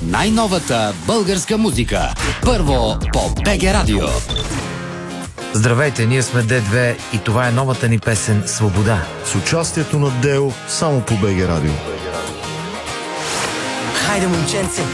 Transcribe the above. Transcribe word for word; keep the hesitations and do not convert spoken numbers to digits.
най-новата българска музика. Първо по БГ Радио. Здравейте, ние сме Д две и това е новата ни песен "Свобода". С участието на Део само по БГ Радио. Хайде, момченце,